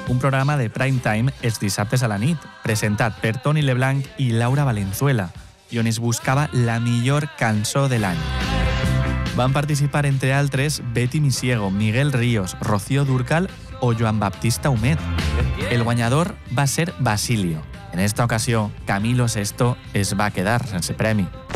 un programa de prime time els dissabtes a la nit, presentat per Toni Leblanc i Laura Valenzuela, i on es buscava la millor cançó de l'any. Van participar, entre altres, Betty Misiego, Miguel Ríos, Rocío Dúrcal o Joan Baptista Humet. El guanyador va ser Basilio. En esta ocasió, Camilo Sesto es va quedar sense premi.